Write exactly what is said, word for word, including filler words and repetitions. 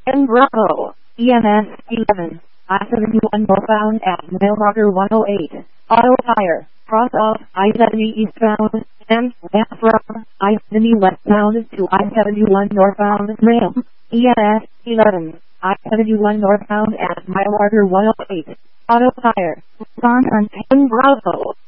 N Bravo, E M S eleven, I seventy-one northbound at Mile Marker one oh eight, Auto Tire, cross off I seventy eastbound, and left from I seventy westbound to I seventy-one northbound, Ram, E M S eleven, I seventy-one northbound at Mile Marker one oh eight, Auto Tire, respond on N Bravo.